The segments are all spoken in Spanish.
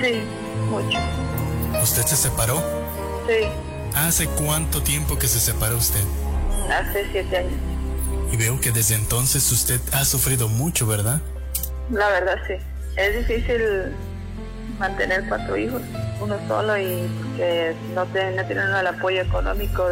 Sí, mucho. ¿Usted se separó? Sí, ¿Hace cuánto tiempo que se separó usted? hace 7 años. Y veo que desde entonces usted ha sufrido mucho, ¿verdad? La verdad, sí. Es difícil mantener 4 hijos, uno solo, y porque no tienen el apoyo económico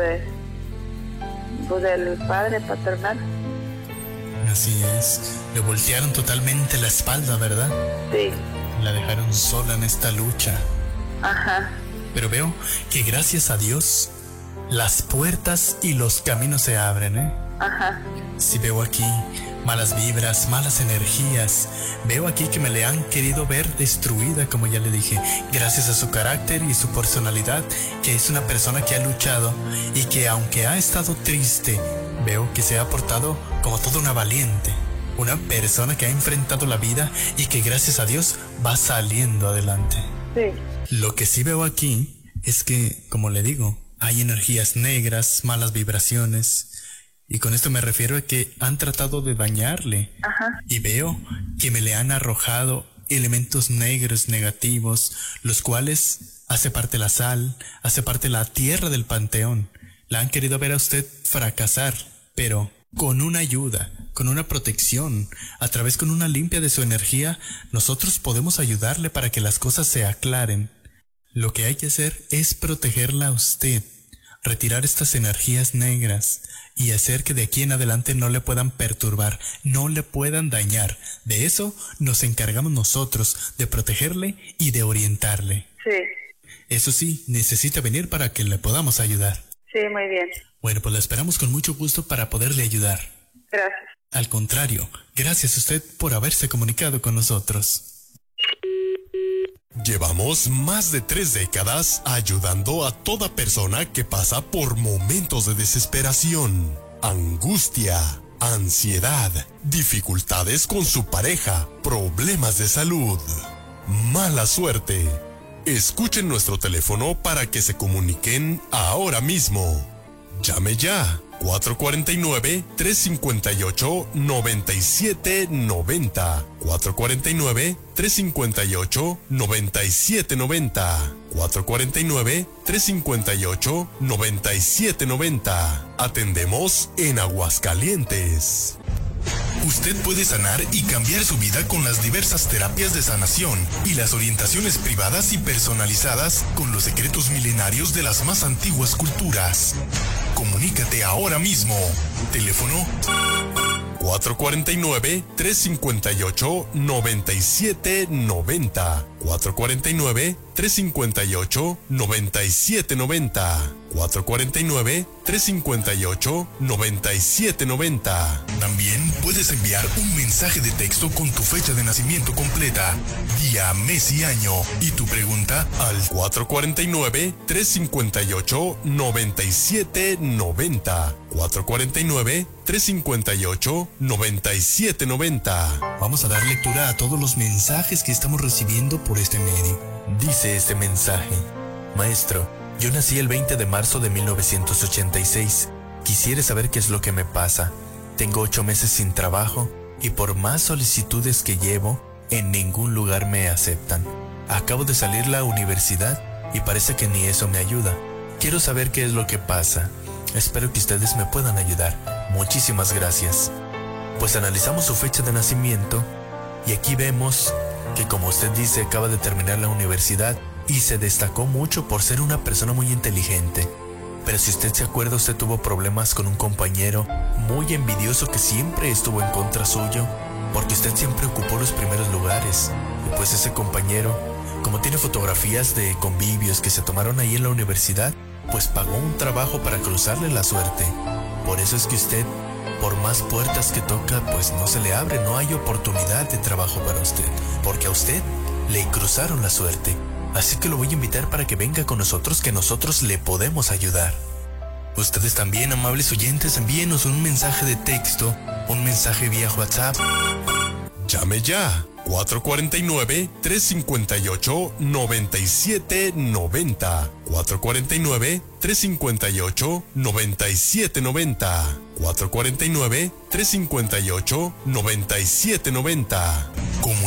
del padre paternal. Así es. Le voltearon totalmente la espalda, ¿verdad? Sí. La dejaron sola en esta lucha. Ajá. Pero veo que gracias a Dios las puertas y los caminos se abren, ¿eh? Ajá. Si veo aquí malas vibras, malas energías, veo aquí que me le han querido ver destruida, como ya le dije, gracias a su carácter y su personalidad, que es una persona que ha luchado y que aunque ha estado triste, veo que se ha portado como toda una valiente, una persona que ha enfrentado la vida y que gracias a Dios va saliendo adelante. Sí. Lo que sí veo aquí es que, como le digo, hay energías negras, malas vibraciones. Y con esto me refiero a que han tratado de dañarle. Ajá. Y veo que me le han arrojado elementos negros negativos, los cuales hace parte la sal, hace parte la tierra del panteón. La han querido ver a usted fracasar, pero con una ayuda, con una protección, a través con una limpia de su energía, nosotros podemos ayudarle para que las cosas se aclaren. Lo que hay que hacer es protegerla a usted, retirar estas energías negras y hacer que de aquí en adelante no le puedan perturbar, no le puedan dañar. De eso nos encargamos nosotros, de protegerle y de orientarle. Sí. Eso sí, necesita venir para que le podamos ayudar. Sí, muy bien. Bueno, pues lo esperamos con mucho gusto para poderle ayudar. Gracias. Al contrario, gracias a usted por haberse comunicado con nosotros. Llevamos más de 3 décadas ayudando a toda persona que pasa por momentos de desesperación, angustia, ansiedad, dificultades con su pareja, problemas de salud, mala suerte. Escuchen nuestro teléfono para que se comuniquen ahora mismo. Llame ya. 449-358-9790. 449-358-9790. 449-358-9790. Atendemos en Aguascalientes. Usted puede sanar y cambiar su vida con las diversas terapias de sanación y las orientaciones privadas y personalizadas con los secretos milenarios de las más antiguas culturas. Comunícate ahora mismo. Teléfono 449-358-9790. 449-358-9790. 449-358-9790. También puedes enviar un mensaje de texto con tu fecha de nacimiento completa, día, mes y año y tu pregunta al 449-358-9790. 449-358-9790. Vamos a dar lectura a todos los mensajes que estamos recibiendo por este medio. Dice este mensaje: Maestro, yo nací el 20 de marzo de 1986. Quisiera saber qué es lo que me pasa. Tengo 8 meses sin trabajo y por más solicitudes que llevo, en ningún lugar me aceptan. Acabo de salir la universidad y parece que ni eso me ayuda. Quiero saber qué es lo que pasa. Espero que ustedes me puedan ayudar. Muchísimas gracias. Pues analizamos su fecha de nacimiento y aquí vemos que, como usted dice, acaba de terminar la universidad y se destacó mucho por ser una persona muy inteligente. Pero si usted se acuerda, usted tuvo problemas con un compañero muy envidioso que siempre estuvo en contra suyo, porque usted siempre ocupó los primeros lugares. Y pues ese compañero, como tiene fotografías de convivios que se tomaron ahí en la universidad, pues pagó un trabajo para cruzarle la suerte. Por eso es que usted, por más puertas que toca, pues no se le abre, no hay oportunidad de trabajo para usted, porque a usted le cruzaron la suerte. Así que lo voy a invitar para que venga con nosotros, que nosotros le podemos ayudar. Ustedes también, amables oyentes, envíenos un mensaje de texto, un mensaje vía WhatsApp. Llame ya. 449-358-9790. 449-358-9790. 449-358-9790. Comuníquese